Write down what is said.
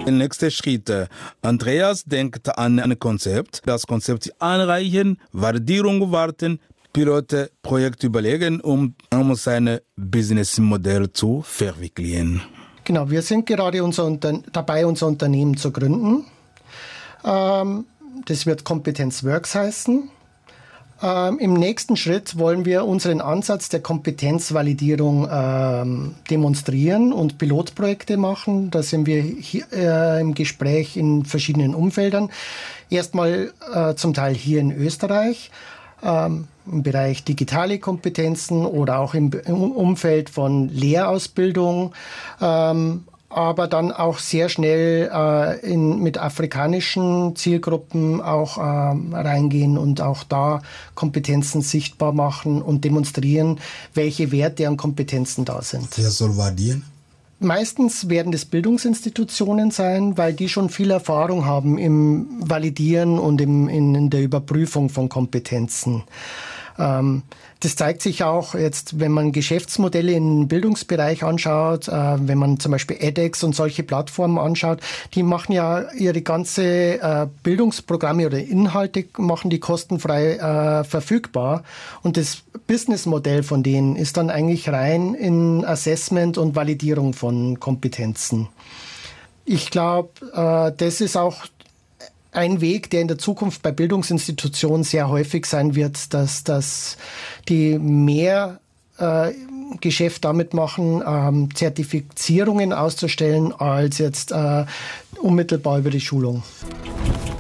Der nächste Schritt. Andreas denkt an ein Konzept. Das Konzept anreichen, Validierung warten, Pilotprojekt überlegen, um sein Businessmodell zu verwirklichen. Genau, wir sind gerade dabei, unser Unternehmen zu gründen. Das wird Kompetenzworks heißen. Im nächsten Schritt wollen wir unseren Ansatz der Kompetenzvalidierung demonstrieren und Pilotprojekte machen. Da sind wir hier, im Gespräch in verschiedenen Umfeldern. Erstmal zum Teil hier in Österreich, im Bereich digitale Kompetenzen oder auch im Umfeld von Lehrausbildung. Aber dann auch sehr schnell mit afrikanischen Zielgruppen auch reingehen und auch da Kompetenzen sichtbar machen und demonstrieren, welche Werte an Kompetenzen da sind. Wer soll validieren? Meistens werden das Bildungsinstitutionen sein, weil die schon viel Erfahrung haben im Validieren und in der Überprüfung von Kompetenzen. Das zeigt sich auch jetzt, wenn man Geschäftsmodelle im Bildungsbereich anschaut, wenn man zum Beispiel edX und solche Plattformen anschaut, die machen ja ihre ganze Bildungsprogramme oder Inhalte machen die kostenfrei verfügbar. Und das Businessmodell von denen ist dann eigentlich rein in Assessment und Validierung von Kompetenzen. Ich glaube, das ist auch ein Weg, der in der Zukunft bei Bildungsinstitutionen sehr häufig sein wird, dass die mehr Geschäft damit machen, Zertifizierungen auszustellen, als jetzt unmittelbar über die Schulung.